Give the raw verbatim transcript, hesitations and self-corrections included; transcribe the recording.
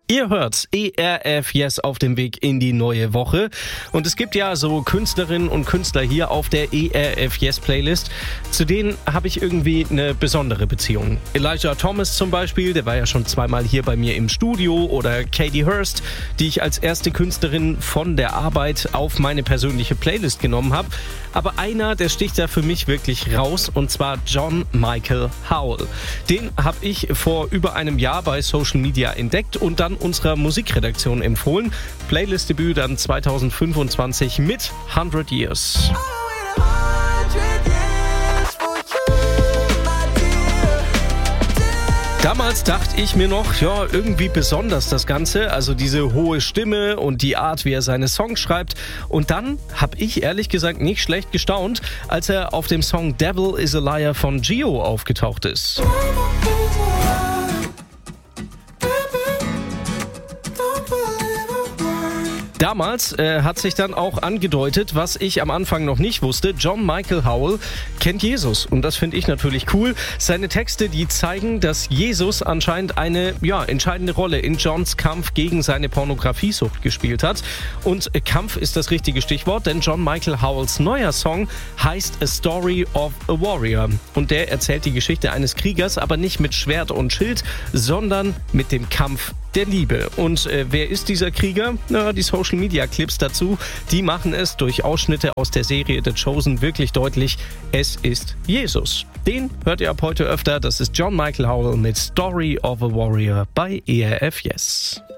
Ihr hört E R F Yes auf dem Weg in die neue Woche. Und es gibt ja so Künstlerinnen und Künstler hier auf der E R F Yes Playlist. Zu denen habe ich irgendwie eine besondere Beziehung. Elijah Thomas zum Beispiel, der war ja schon zweimal hier bei mir im Studio. Oder Katie Hurst, die ich als erste Künstlerin von der Arbeit auf meine persönliche Playlist genommen habe. Aber einer, der sticht da für mich wirklich raus, und zwar John Michael Howell. Den habe ich vor über einem Jahr bei Social Media entdeckt und dann unserer Musikredaktion empfohlen. Playlist-Debüt dann zwanzig fünfundzwanzig mit hundred Years. Damals dachte ich mir noch, ja, irgendwie besonders das Ganze, also diese hohe Stimme und die Art, wie er seine Songs schreibt. Und dann habe ich ehrlich gesagt nicht schlecht gestaunt, als er auf dem Song Devil is a Liar von Gio aufgetaucht ist. Damals äh, hat sich dann auch angedeutet, was ich am Anfang noch nicht wusste. John Michael Howell kennt Jesus und das finde ich natürlich cool. Seine Texte, die zeigen, dass Jesus anscheinend eine ja, entscheidende Rolle in Johns Kampf gegen seine Pornografiesucht gespielt hat. Und äh, Kampf ist das richtige Stichwort, denn John Michael Howells neuer Song heißt A Story of a Warrior. Und der erzählt die Geschichte eines Kriegers, aber nicht mit Schwert und Schild, sondern mit dem Kampf der Liebe. Und äh, wer ist dieser Krieger? Na, die Social Media Clips dazu, die machen es durch Ausschnitte aus der Serie The Chosen wirklich deutlich. Es ist Jesus. Den hört ihr ab heute öfter. Das ist John Michael Howell mit Story of a Warrior bei E R F Yes.